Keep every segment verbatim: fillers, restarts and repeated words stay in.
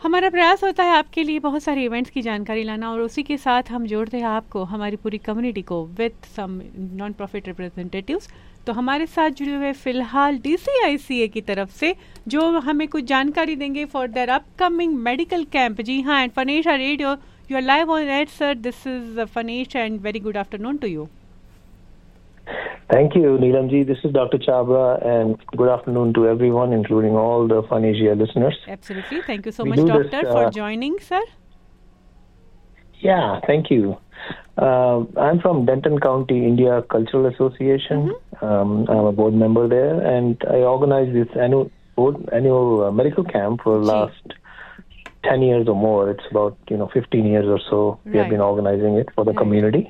हमारा प्रयास होता है आपके लिए बहुत सारे इवेंट्स की जानकारी लाना, और उसी के साथ हम जोड़ते हैं आपको, हमारी पूरी कम्युनिटी को, with some non profit representatives. तो हमारे साथ जुड़े हुए फिलहाल डीसीआईसीए की तरफ से जो हमें कुछ जानकारी देंगे for their upcoming medical camp. जी हाँ, and फनीशा radio, you are live on air sir. This is Phanish and very good afternoon to you. Thank you, Neelam ji. This is Doctor Chabra, and good afternoon to everyone, including all the Phanesia listeners. Absolutely. Thank you so we much, Doctor, this, uh, for joining, sir. Yeah, thank you. Uh, I'm from Denton County, India Cultural Association. Mm-hmm. Um, I'm a board member there, and I organize this annual board, annual uh, medical camp for the last ten years or more. It's about, you know, fifteen years or so. Right. We have been organizing it for the right. community.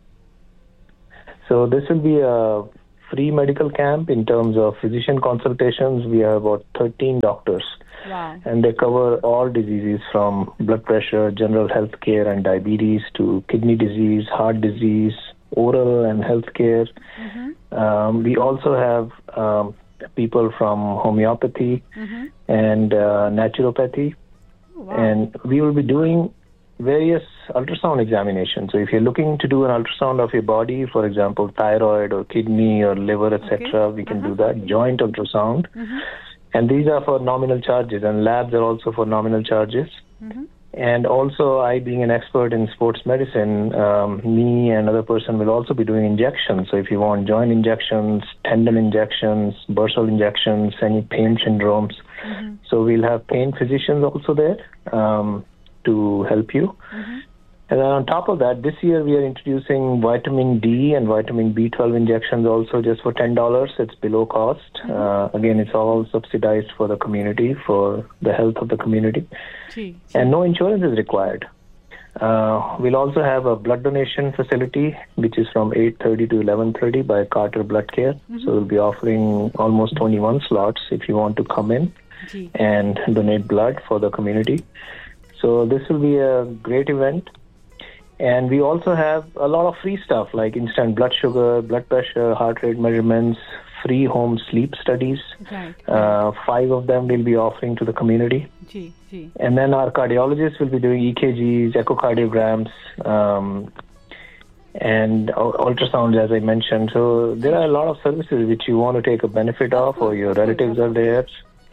So this will be a free medical camp in terms of physician consultations. We have about thirteen doctors. Wow. And they cover all diseases from blood pressure, general health care and diabetes to kidney disease, heart disease, oral and health care. Mm-hmm. Um, we also have um, people from homeopathy mm-hmm. and uh, naturopathy. Wow. And we will be doing various ultrasound examinations. So if you're looking to do an ultrasound of your body, for example, thyroid or kidney or liver, et cetera, okay. we can uh-huh. do that. Joint ultrasound. Mm-hmm. And these are for nominal charges, and labs are also for nominal charges. Mm-hmm. And also, I being an expert in sports medicine, um, me and another person will also be doing injections. So if you want joint injections, tendon injections, bursal injections, any pain syndromes. Mm-hmm. So we'll have pain physicians also there. Um, to help you. Mm-hmm. And then on top of that, this year we are introducing vitamin D and vitamin B twelve injections also just for ten dollars. It's below cost. Mm-hmm. Uh, again, it's all subsidized for the community, for the health of the community. Gee, gee. And no insurance is required. Uh, we'll also have a blood donation facility, which is from eight thirty to eleven thirty by Carter Blood Care. Mm-hmm. So we'll be offering almost twenty-one slots if you want to come in Gee. and donate blood for the community. So this will be a great event. And we also have a lot of free stuff like instant blood sugar, blood pressure, heart rate measurements, free home sleep studies. Right. Uh, five of them we'll be offering to the community. Gee, gee. And then our cardiologists will be doing E K Gs, echocardiograms, um, and ultrasounds, as I mentioned. So there are a lot of services which you want to take a benefit of, or your relatives are there.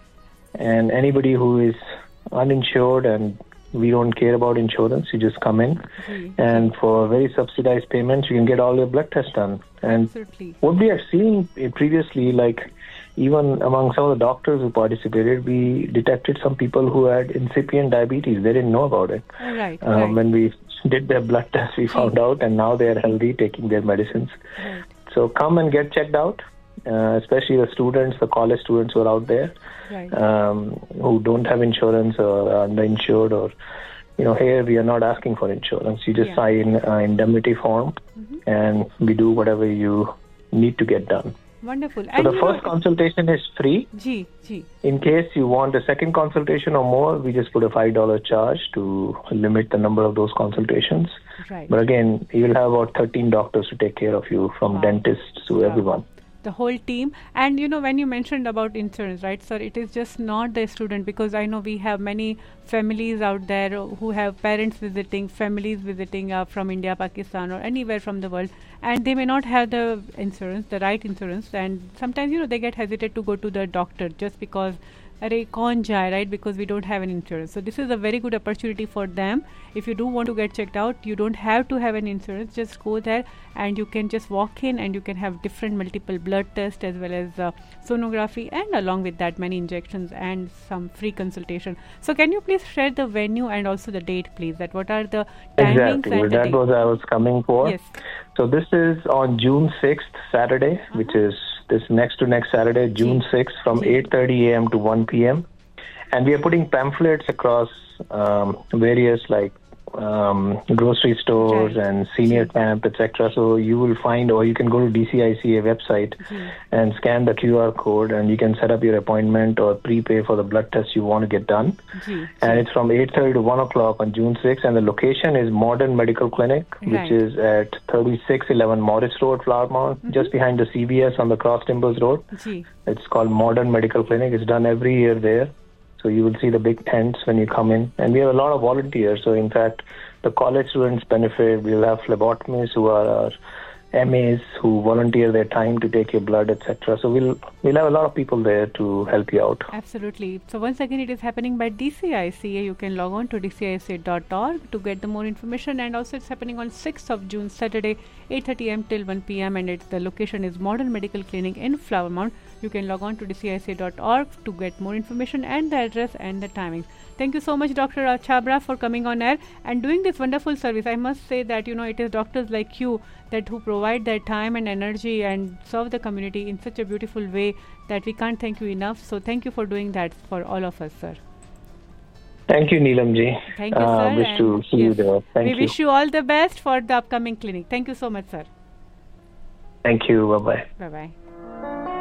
And anybody who is uninsured, and we don't care about insurance, you just come in mm-hmm. and for very subsidized payments you can get all your blood tests done. And Absolutely. What we had seen previously, like even among some of the doctors who participated, we detected some people who had incipient diabetes. They didn't know about it. Right, um, right. When we did their blood tests, we found out, and now they are healthy, taking their medicines. Right. So come and get checked out, uh, especially the students, the college students who are out there. Right. Um, who don't have insurance or are underinsured, or, you know, here we are not asking for insurance. You just yeah. sign an indemnity form mm-hmm. and we do whatever you need to get done. Wonderful. So and the first know, consultation is free. Gee, gee. In case you want a second consultation or more, we just put a five dollars charge to limit the number of those consultations. Right. But again, you will have about thirteen doctors to take care of you, from wow. dentists to wow. everyone. The whole team. And you know, when you mentioned about insurance, right, sir, it is just not the student, because I know we have many families out there who have parents visiting, families visiting uh, from India, Pakistan, or anywhere from the world, and they may not have the insurance, the right insurance, and sometimes, you know, they get hesitant to go to the doctor just because Arey kaun jaye, right? Because we don't have an insurance. So this is a very good opportunity for them. If you do want to get checked out, you don't have to have an insurance. Just go there and you can just walk in and you can have different multiple blood tests as well as uh, sonography, and along with that many injections and some free consultation. So can you please share the venue and also the date, please? That what are the timings exactly. and well, the that date? was I was coming for. Yes. So this is on June sixth, Saturday, uh-huh. which is this next to next Saturday, June sixth, from eight thirty a.m. to one p.m. And we are putting pamphlets across um, various like um, grocery stores right. and senior camp, et cetera. So you will find, or you can go to D C I C A website mm-hmm. and scan the Q R code, and you can set up your appointment or prepay for the blood test you want to get done. Mm-hmm. And it's from eight thirty to one o'clock on June sixth, and the location is Modern Medical Clinic, right. which is at thirty-six eleven Morris Road, Flower Mound, mm-hmm. just behind the C V S on the Cross Timbers Road. Mm-hmm. It's called Modern Medical Clinic. It's done every year there. So you will see the big tents when you come in. And we have a lot of volunteers. So in fact, the college students benefit. We'll have phlebotomists who are our M As who volunteer their time to take your blood, et cetera. So we'll we'll have a lot of people there to help you out. Absolutely. So once again, it is happening by D C I C A. You can log on to D C I C A dot org to get the more information. And also, it's happening on sixth of June, Saturday, eight thirty a.m. till one p.m. And it's the location is Modern Medical Clinic in Flower Mound. You can log on to D C I C A dot org to get more information and the address and the timings. Thank you so much, Doctor Chhabra, for coming on air and doing this wonderful service. I must say that, you know, it is doctors like you that who provide their time and energy and serve the community in such a beautiful way that we can't thank you enough. So thank you for doing that for all of us, sir. Thank you, Neelam ji. Thank you, uh, sir. Wish to see yes. you there. Thank we you. We wish you all the best for the upcoming clinic. Thank you so much, sir. Thank you. Bye-bye. Bye-bye.